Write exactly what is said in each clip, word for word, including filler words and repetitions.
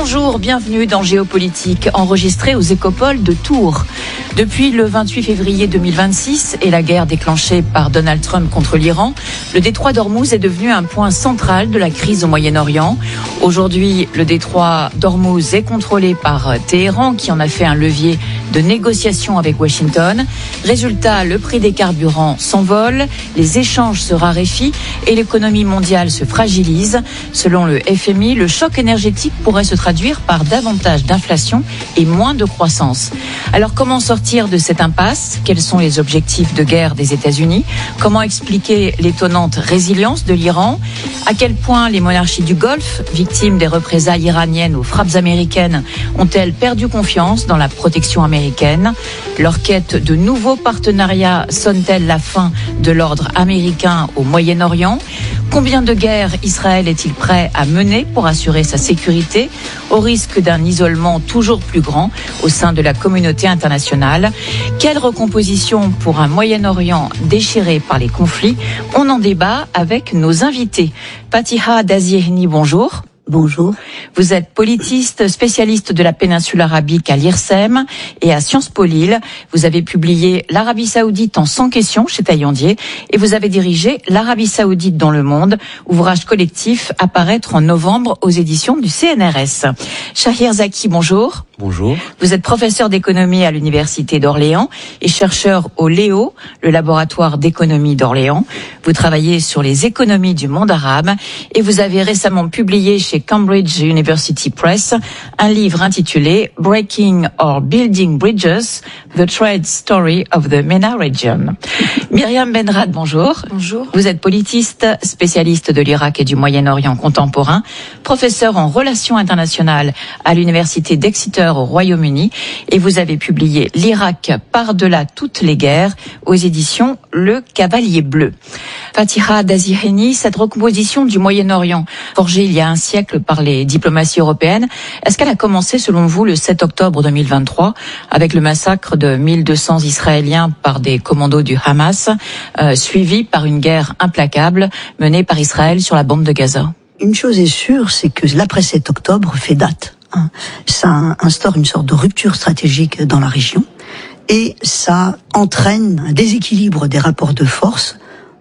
Bonjour, bienvenue dans Géopolitique, enregistré aux Écopoles de Tours. Depuis le vingt-huit février deux mille vingt-six et la guerre déclenchée par Donald Trump contre l'Iran, le détroit d'Ormuz est devenu un point central de la crise au Moyen-Orient. Aujourd'hui, le détroit d'Ormuz est contrôlé par Téhéran, qui en a fait un levier de négociation avec Washington. Résultat, le prix des carburants s'envole, les échanges se raréfient et l'économie mondiale se fragilise. Selon le F M I, le choc énergétique pourrait se traduire par davantage d'inflation et moins de croissance. Alors comment sortir de cette impasse ? Quels sont les objectifs de guerre des États-Unis ? Comment expliquer l'étonnante résilience de l'Iran ? À quel point les monarchies du Golfe, victimes des représailles iraniennes aux frappes américaines, ont-elles perdu confiance dans la protection américaine ? Leur quête de nouveaux partenariats sonne-t-elle la fin de l'ordre américain au Moyen-Orient ? Combien de guerres Israël est-il prêt à mener pour assurer sa sécurité, au risque d'un isolement toujours plus grand au sein de la communauté internationale ? Quelle recomposition pour un Moyen-Orient déchiré par les conflits ? On en débat avec nos invités. Fatiha Daziehni, bonjour. Bonjour. Vous êtes politiste, spécialiste de la péninsule arabique à l'I R S E M et à Sciences Po Lille. Vous avez publié L'Arabie Saoudite en cent questions chez Taillandier et vous avez dirigé L'Arabie Saoudite dans le monde, ouvrage collectif à paraître en novembre aux éditions du C N R S. Shahir Zaki, bonjour. Bonjour. Vous êtes professeur d'économie à l'Université d'Orléans et chercheur au L E O, le laboratoire d'économie d'Orléans. Vous travaillez sur les économies du monde arabe et vous avez récemment publié chez Cambridge University Press un livre intitulé Breaking or Building Bridges, The Trade Story of the MENA Region. Myriam Benrad, bonjour. Bonjour. Vous êtes politiste, spécialiste de l'Irak et du Moyen-Orient contemporain, professeur en relations internationales à l'Université d'Exeter au Royaume-Uni et vous avez publié L'Irak par-delà toutes les guerres aux éditions Le Cavalier Bleu. Fatiha Daziehni, cette recomposition du Moyen-Orient, forgée il y a un siècle par les diplomaties européennes, est-ce qu'elle a commencé selon vous le sept octobre deux mille vingt-trois avec le massacre de mille deux cents Israéliens par des commandos du Hamas, euh, suivi par une guerre implacable menée par Israël sur la bande de Gaza ? Une chose est sûre, c'est que l'après sept octobre fait date. Hein. Ça instaure une sorte de rupture stratégique dans la région et ça entraîne un déséquilibre des rapports de force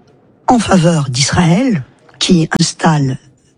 en faveur d'Israël qui installe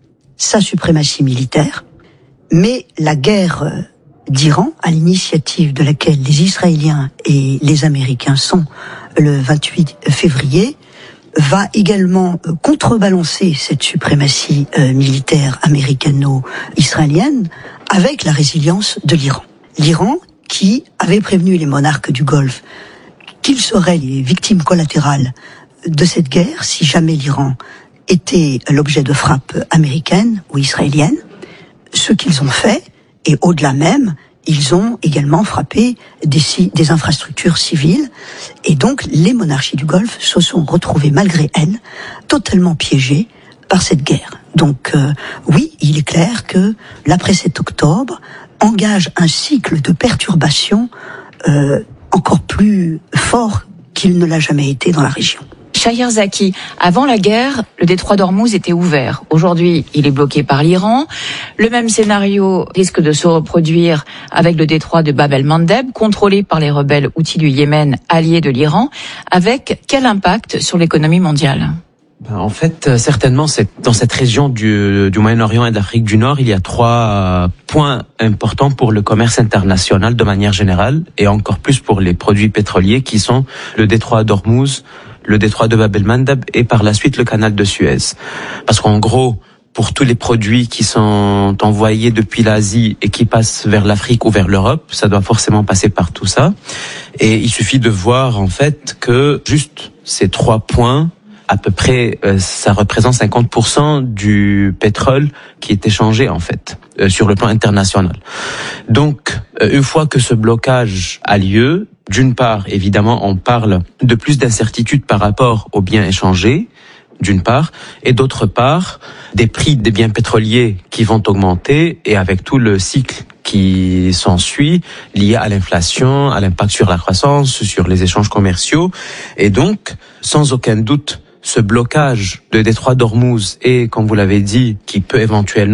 sa suprématie militaire, mais la guerre d'Iran, à l'initiative de laquelle les Israéliens et les Américains sont le vingt-huit février, va également contrebalancer cette suprématie euh, militaire américano-israélienne avec la résilience de l'Iran. L'Iran qui avait prévenu les monarques du Golfe qu'ils seraient les victimes collatérales de cette guerre si jamais l'Iran était l'objet de frappes américaines ou israéliennes, ce qu'ils ont fait, et au-delà même, ils ont également frappé des, des infrastructures civiles, et donc les monarchies du Golfe se sont retrouvées, malgré elles, totalement piégées par cette guerre. Donc euh, oui, il est clair que l'après sept octobre engage un cycle de perturbations euh, encore plus fort qu'il ne l'a jamais été dans la région. Shahir Zaki, avant la guerre, le détroit d'Ormuz était ouvert. Aujourd'hui, il est bloqué par l'Iran. Le même scénario risque de se reproduire avec le détroit de Bab el-Mandeb, contrôlé par les rebelles houthis du Yémen, alliés de l'Iran. Avec quel impact sur l'économie mondiale ? En fait, certainement, c'est dans cette région du, du Moyen-Orient et de l'Afrique du Nord, il y a trois points importants pour le commerce international de manière générale, et encore plus pour les produits pétroliers, qui sont le détroit d'Ormuz, le détroit de Bab el-Mandeb et par la suite le canal de Suez. Parce qu'en gros, pour tous les produits qui sont envoyés depuis l'Asie et qui passent vers l'Afrique ou vers l'Europe, ça doit forcément passer par tout ça. Et il suffit de voir en fait que juste ces trois points, à peu près, euh, ça représente cinquante pour cent du pétrole qui est échangé en fait euh, sur le plan international. Donc, euh, une fois que ce blocage a lieu, d'une part, évidemment, on parle de plus d'incertitudes par rapport aux biens échangés, d'une part, et d'autre part, des prix des biens pétroliers qui vont augmenter et avec tout le cycle qui s'ensuit, lié à l'inflation, à l'impact sur la croissance, sur les échanges commerciaux. Et donc, sans aucun doute, ce blocage de détroit d'Ormuz et, comme vous l'avez dit, qui peut éventuellement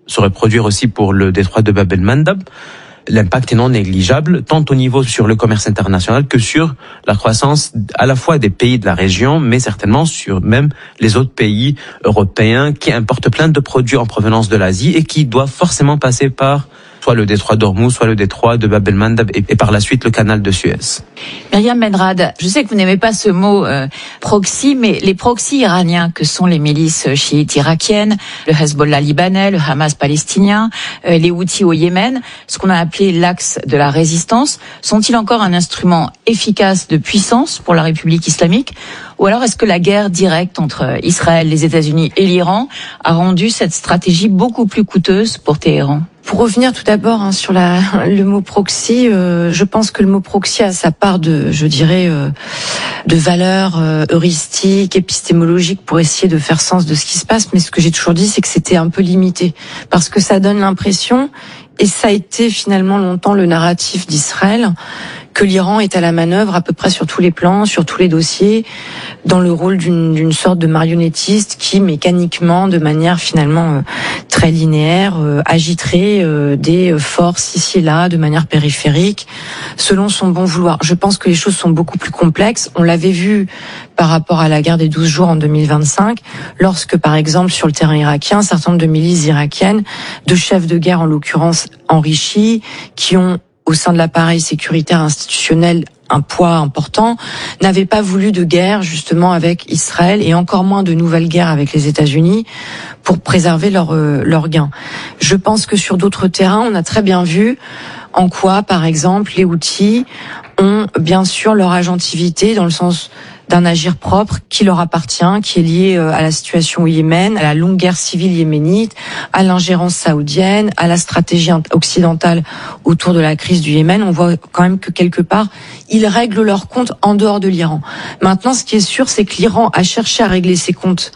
se reproduire aussi pour le détroit de Bab el-Mandab. L'impact est non négligeable, tant au niveau sur le commerce international que sur la croissance à la fois des pays de la région, mais certainement sur même les autres pays européens qui importent plein de produits en provenance de l'Asie et qui doivent forcément passer par soit le détroit d'Ormuz, soit le détroit de Bab el-Mandab et, et par la suite le canal de Suez. Myriam Benrad, je sais que vous n'aimez pas ce mot euh, proxy, mais les proxys iraniens que sont les milices chiites irakiennes, le Hezbollah libanais, le Hamas palestinien, euh, les Houthis au Yémen, ce qu'on a appelé l'axe de la résistance, sont-ils encore un instrument efficace de puissance pour la République islamique ? Ou alors est-ce que la guerre directe entre Israël, les États-Unis et l'Iran a rendu cette stratégie beaucoup plus coûteuse pour Téhéran ? Pour revenir tout d'abord hein, sur la, le mot proxy, euh, je pense que le mot proxy a sa part de, je dirais, euh, de valeur euh, heuristique, épistémologique pour essayer de faire sens de ce qui se passe. Mais ce que j'ai toujours dit, c'est que c'était un peu limité parce que ça donne l'impression, et ça a été finalement longtemps le narratif d'Israël, que l'Iran est à la manœuvre à peu près sur tous les plans, sur tous les dossiers, dans le rôle d'une, d'une sorte de marionnettiste qui, mécaniquement, de manière finalement euh, très linéaire, euh, agiterait euh, des forces ici et là, de manière périphérique, selon son bon vouloir. Je pense que les choses sont beaucoup plus complexes. On l'avait vu par rapport à la guerre des douze jours en deux mille vingt-cinq, lorsque, par exemple, sur le terrain irakien, un certain nombre de milices irakiennes, de chefs de guerre en l'occurrence enrichis, qui ont au sein de l'appareil sécuritaire institutionnel un poids important, n'avaient pas voulu de guerre justement avec Israël et encore moins de nouvelles guerres avec les États-Unis pour préserver leurs euh, leurs gains. Je pense que sur d'autres terrains, on a très bien vu en quoi, par exemple, les Houthis ont bien sûr leur agentivité dans le sens d'un agir propre qui leur appartient, qui est lié à la situation au Yémen, à la longue guerre civile yéménite, à l'ingérence saoudienne, à la stratégie occidentale autour de la crise du Yémen. On voit quand même que quelque part, ils règlent leurs comptes en dehors de l'Iran. Maintenant, ce qui est sûr, c'est que l'Iran a cherché à régler ses comptes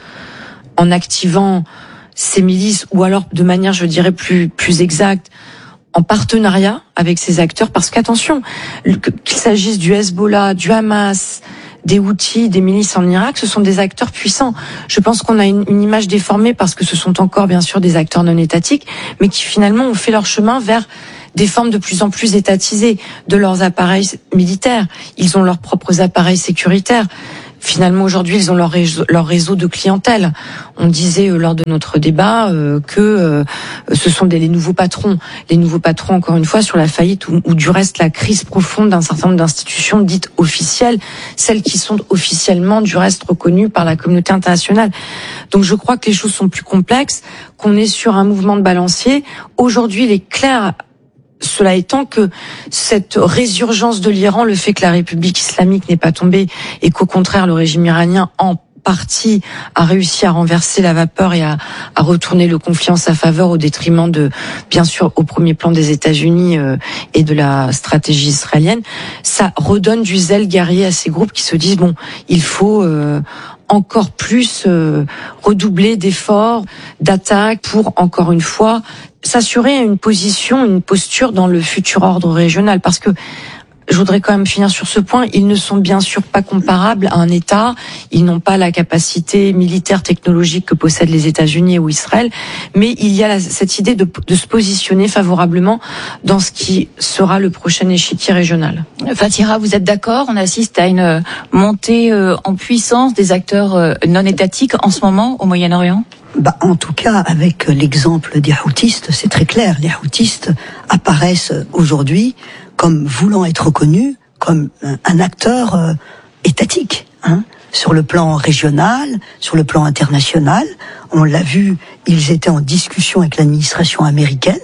en activant ses milices, ou alors de manière, je dirais, plus, plus exacte, en partenariat avec ces acteurs, parce qu'attention, qu'il s'agisse du Hezbollah, du Hamas, des Houthis, des milices en Irak, ce sont des acteurs puissants. Je pense qu'on a une, une image déformée parce que ce sont encore bien sûr des acteurs non étatiques, mais qui finalement ont fait leur chemin vers des formes de plus en plus étatisées de leurs appareils militaires. Ils ont leurs propres appareils sécuritaires. Finalement, aujourd'hui, ils ont leur réseau, leur réseau de clientèle. On disait euh, lors de notre débat euh, que euh, ce sont des les nouveaux patrons. Les nouveaux patrons, encore une fois, sur la faillite ou, ou du reste la crise profonde d'un certain nombre d'institutions dites officielles, celles qui sont officiellement du reste reconnues par la communauté internationale. Donc je crois que les choses sont plus complexes, qu'on est sur un mouvement de balancier. Aujourd'hui, il est clair, cela étant, que cette résurgence de l'Iran, le fait que la République islamique n'est pas tombée et qu'au contraire le régime iranien en partie a réussi à renverser la vapeur et à, à retourner le conflit en sa faveur au détriment de, bien sûr, au premier plan des États-Unis euh, et de la stratégie israélienne, ça redonne du zèle guerrier à ces groupes qui se disent bon, il faut euh, encore plus euh, redoubler d'efforts, d'attaques pour, encore une fois, s'assurer une position, une posture dans le futur ordre régional. Parce que, je voudrais quand même finir sur ce point, ils ne sont bien sûr pas comparables à un État, ils n'ont pas la capacité militaire technologique que possèdent les États-Unis ou Israël, mais il y a la, cette idée de, de se positionner favorablement dans ce qui sera le prochain échiquier régional. Fatira, vous êtes d'accord ? On assiste à une montée en puissance des acteurs non étatiques en ce moment au Moyen-Orient ? Bah, en tout cas, avec l'exemple des Houthis, c'est très clair. Les Houthis apparaissent aujourd'hui comme voulant être reconnus comme un acteur euh, étatique, hein, sur le plan régional, sur le plan international. On l'a vu, ils étaient en discussion avec l'administration américaine,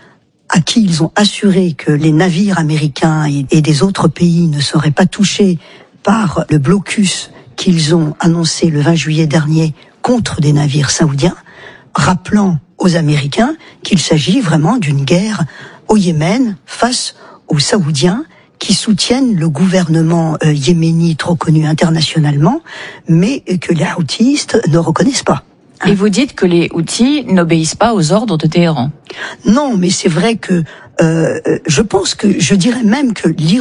à qui ils ont assuré que les navires américains et, et des autres pays ne seraient pas touchés par le blocus qu'ils ont annoncé le vingt juillet dernier contre des navires saoudiens, rappelant aux Américains qu'il s'agit vraiment d'une guerre au Yémen face aux Saoudiens qui soutiennent le gouvernement euh, yéménite reconnu internationalement, mais que les Houthis ne reconnaissent pas. Et vous dites que les Houthis n'obéissent pas aux ordres de Téhéran. Non, mais c'est vrai que euh, je pense que, je dirais même que l'Iran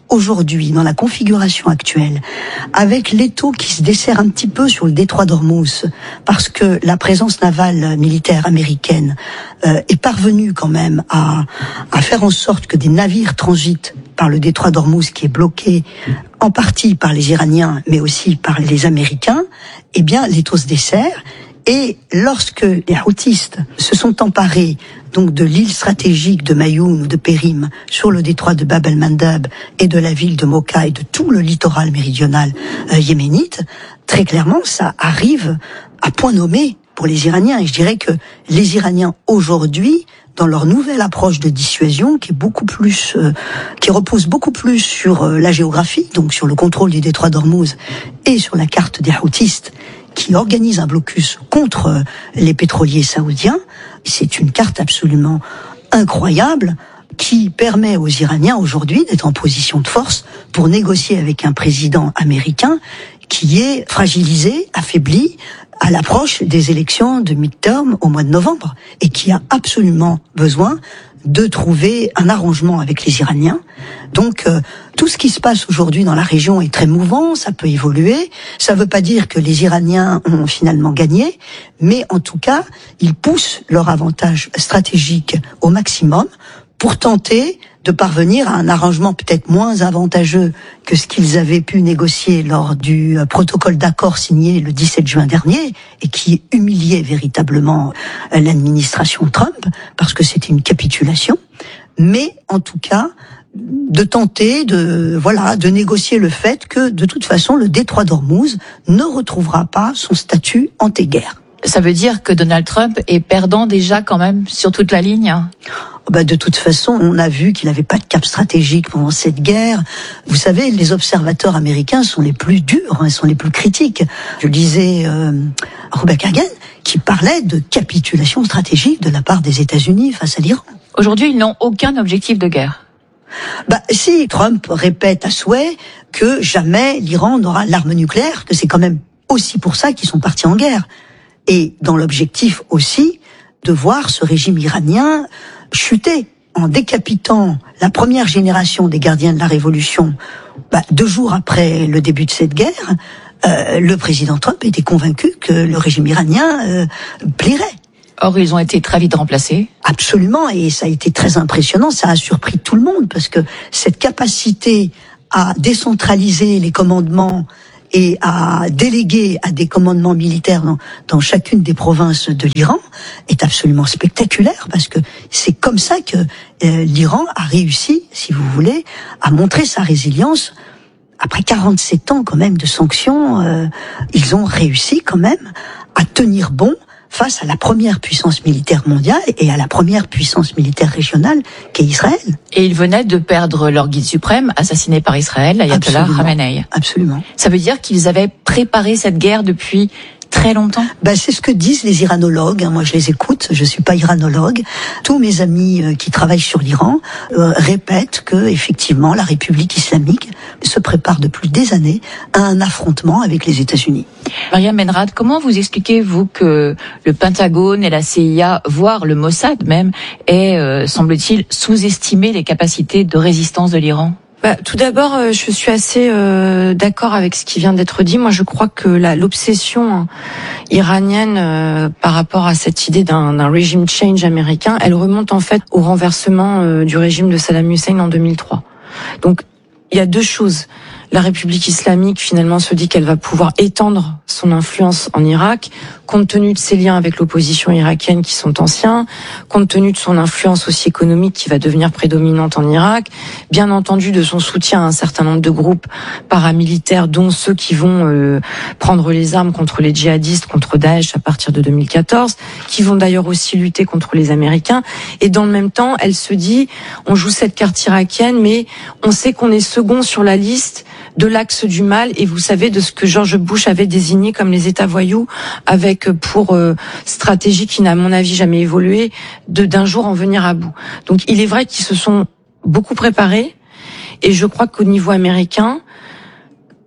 aujourd'hui, dans la configuration actuelle, avec l'étau qui se dessert un petit peu sur le détroit d'Ormuz, parce que la présence navale militaire américaine euh, est parvenue quand même à, à faire en sorte que des navires transitent par le détroit d'Ormuz, qui est bloqué en partie par les Iraniens, mais aussi par les Américains, eh bien, l'étau se dessert. Et lorsque les Houthis se sont emparés donc de l'île stratégique de Mayoun ou de Périm sur le détroit de Bab el-Mandab et de la ville de Mocha et de tout le littoral méridional euh, yéménite, très clairement, ça arrive à point nommé pour les Iraniens. Et je dirais que les Iraniens aujourd'hui, dans leur nouvelle approche de dissuasion, qui est beaucoup plus, euh, qui repose beaucoup plus sur euh, la géographie, donc sur le contrôle du détroit d'Ormuz et sur la carte des Houthis, qui organise un blocus contre les pétroliers saoudiens. C'est une carte absolument incroyable qui permet aux Iraniens aujourd'hui d'être en position de force pour négocier avec un président américain qui est fragilisé, affaibli à l'approche des élections de midterm au mois de novembre et qui a absolument besoin de trouver un arrangement avec les Iraniens. Donc euh, tout ce qui se passe aujourd'hui dans la région est très mouvant, ça peut évoluer. Ça ne veut pas dire que les Iraniens ont finalement gagné, mais en tout cas, ils poussent leur avantage stratégique au maximum pour tenter de parvenir à un arrangement peut-être moins avantageux que ce qu'ils avaient pu négocier lors du protocole d'accord signé le dix-sept juin dernier et qui humiliait véritablement l'administration Trump parce que c'était une capitulation. Mais en tout cas, de tenter de voilà de négocier le fait que de toute façon le détroit d'Ormuz ne retrouvera pas son statut anti-guerre. Ça veut dire que Donald Trump est perdant déjà quand même sur toute la ligne ? Bah de toute façon, on a vu qu'il n'avait pas de cap stratégique pendant cette guerre. Vous savez, les observateurs américains sont les plus durs, hein, sont les plus critiques. Je lisais euh, Robert Kagan qui parlait de capitulation stratégique de la part des États-Unis face à l'Iran. Aujourd'hui, ils n'ont aucun objectif de guerre. Bah si, Trump répète à souhait que jamais l'Iran n'aura l'arme nucléaire, que c'est quand même aussi pour ça qu'ils sont partis en guerre. Et dans l'objectif aussi de voir ce régime iranien chuter en décapitant la première génération des gardiens de la révolution. Bah, deux jours après le début de cette guerre, euh, le président Trump était convaincu que le régime iranien euh, plierait. Or, ils ont été très vite remplacés. Absolument, et ça a été très impressionnant, ça a surpris tout le monde, parce que cette capacité à décentraliser les commandements et à déléguer à des commandements militaires dans, dans chacune des provinces de l'Iran est absolument spectaculaire, parce que c'est comme ça que euh, l'Iran a réussi, si vous voulez, à montrer sa résilience. Après quarante-sept ans quand même de sanctions, euh, ils ont réussi quand même à tenir bon face à la première puissance militaire mondiale et à la première puissance militaire régionale qu'est Israël. Et ils venaient de perdre leur guide suprême, assassiné par Israël, l'ayatollah Khamenei. Absolument. Ça veut dire qu'ils avaient préparé cette guerre depuis très longtemps. Ben, c'est ce que disent les iranologues. Moi, je les écoute. Je suis pas iranologue. Tous mes amis euh, qui travaillent sur l'Iran euh, répètent que, effectivement, la République islamique se prépare depuis des années à un affrontement avec les États-Unis. Mariam Benrad, comment vous expliquez-vous que le Pentagone et la C I A, voire le Mossad même, aient, euh, semble-t-il, sous-estimé les capacités de résistance de l'Iran ? Bah, tout d'abord, euh, je suis assez euh, d'accord avec ce qui vient d'être dit. Moi, je crois que la, l'obsession hein, iranienne euh, par rapport à cette idée d'un, d'un régime change américain, elle remonte en fait au renversement euh, du régime de Saddam Hussein en deux mille trois. Donc, il y a deux choses. La République islamique, finalement, se dit qu'elle va pouvoir étendre son influence en Irak, compte tenu de ses liens avec l'opposition irakienne qui sont anciens, compte tenu de son influence aussi économique qui va devenir prédominante en Irak, bien entendu de son soutien à un certain nombre de groupes paramilitaires, dont ceux qui vont euh, prendre les armes contre les djihadistes, contre Daesh à partir de deux mille quatorze, qui vont d'ailleurs aussi lutter contre les Américains. Et dans le même temps, elle se dit, on joue cette carte irakienne, mais on sait qu'on est second sur la liste de l'axe du mal, et vous savez de ce que George Bush avait désigné comme les États voyous, avec pour euh, stratégie qui n'a à mon avis jamais évolué, de d'un jour en venir à bout. Donc il est vrai qu'ils se sont beaucoup préparés, et je crois qu'au niveau américain,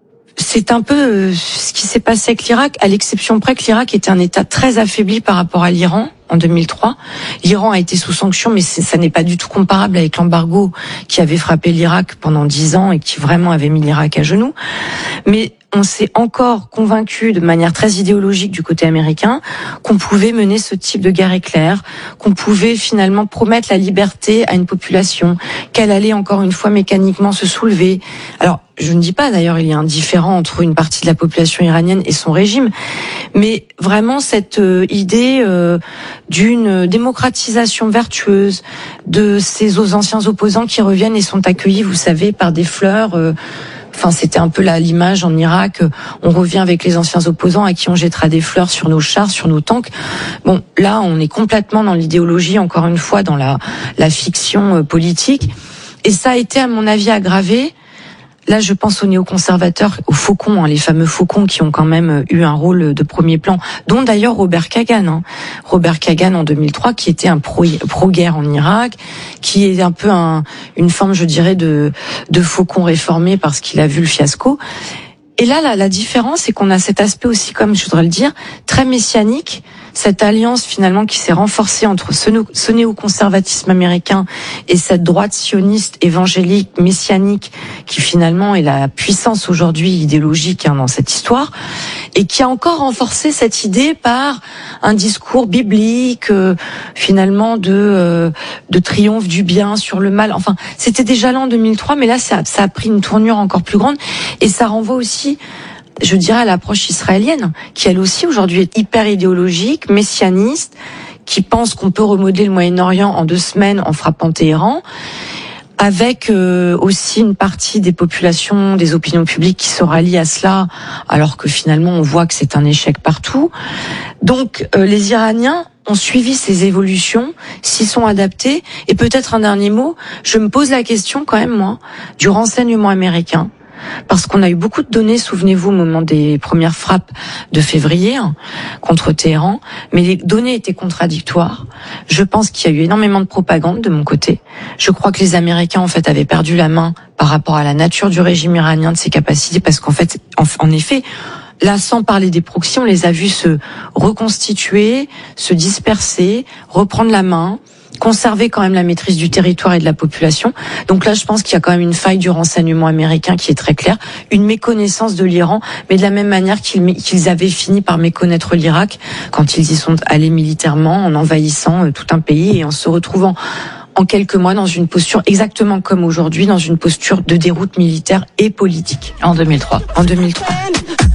c'est un peu euh, ce qui s'est passé avec l'Irak, à l'exception près que l'Irak était un État très affaibli par rapport à l'Iran. En deux mille trois, l'Iran a été sous sanction, mais ça n'est pas du tout comparable avec l'embargo qui avait frappé l'Irak pendant dix ans et qui vraiment avait mis l'Irak à genoux. Mais on s'est encore convaincu de manière très idéologique du côté américain qu'on pouvait mener ce type de guerre éclair, qu'on pouvait finalement promettre la liberté à une population, qu'elle allait encore une fois mécaniquement se soulever. Alors, je ne dis pas d'ailleurs il y a un différend entre une partie de la population iranienne et son régime, mais vraiment cette euh, idée euh, d'une démocratisation vertueuse de ces aux anciens opposants qui reviennent et sont accueillis, vous savez, par des fleurs. Euh, Enfin, c'était un peu là l'image en Irak. On revient avec les anciens opposants à qui on jettera des fleurs sur nos chars, sur nos tanks. Bon, là, on est complètement dans l'idéologie, encore une fois, dans la, la fiction politique. Et ça a été, à mon avis, aggravé. Là, je pense aux néoconservateurs, aux faucons, hein, les fameux faucons qui ont quand même eu un rôle de premier plan, dont d'ailleurs Robert Kagan. Hein. Robert Kagan en deux mille trois, qui était un pro, pro-guerre en Irak, qui est un peu un, une forme, je dirais, de, de faucon réformé parce qu'il a vu le fiasco. Et là, la, la différence, c'est qu'on a cet aspect aussi, comme je voudrais le dire, très messianique, cette alliance finalement qui s'est renforcée entre ce, ce néoconservatisme américain et cette droite sioniste, évangélique, messianique, qui finalement est la puissance aujourd'hui idéologique hein, dans cette histoire, et qui a encore renforcé cette idée par un discours biblique, euh, finalement de euh, de triomphe du bien sur le mal. Enfin, c'était déjà là en deux mille trois, mais là ça, ça a pris une tournure encore plus grande, et ça renvoie aussi, je dirais, à l'approche israélienne, qui elle aussi aujourd'hui est hyper idéologique, messianiste, qui pense qu'on peut remodeler le Moyen-Orient en deux semaines en frappant Téhéran, avec euh, aussi une partie des populations, des opinions publiques qui se rallient à cela, alors que finalement on voit que c'est un échec partout. Donc euh, les Iraniens ont suivi ces évolutions, s'y sont adaptés, et peut-être un dernier mot, je me pose la question quand même, moi, du renseignement américain. Parce qu'on a eu beaucoup de données, souvenez-vous, au moment des premières frappes de février hein, contre Téhéran, mais les données étaient contradictoires. Je pense qu'il y a eu énormément de propagande de mon côté. Je crois que les Américains, en fait, avaient perdu la main par rapport à la nature du régime iranien, de ses capacités, parce qu'en fait, en, en effet, là, sans parler des proxys, on les a vus se reconstituer, se disperser, reprendre la main, conserver quand même la maîtrise du territoire et de la population. Donc là, je pense qu'il y a quand même une faille du renseignement américain qui est très claire, une méconnaissance de l'Iran, mais de la même manière qu'ils, qu'ils avaient fini par méconnaître l'Irak quand ils y sont allés militairement, en envahissant tout un pays et en se retrouvant en quelques mois dans une posture exactement comme aujourd'hui, dans une posture de déroute militaire et politique. En deux mille trois. En deux mille trois.